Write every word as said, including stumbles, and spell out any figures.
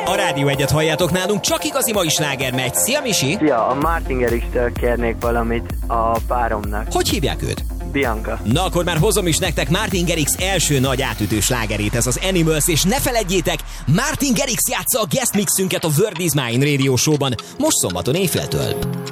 A Rádió Egyet halljátok nálunk, csak igazi mai sláger megy. Szia, Misi! Szia, a Martin Garrix-től kérnék valamit a páromnak. Hogy hívják őt? Bianca. Na akkor már hozom is nektek Martin Garrix első nagy átütő slágerét, ez az Animals, és ne feledjétek, Martin Garrix játsza a guest mixünket a Word is Mine Radio Show-ban, most szombaton éjféltől.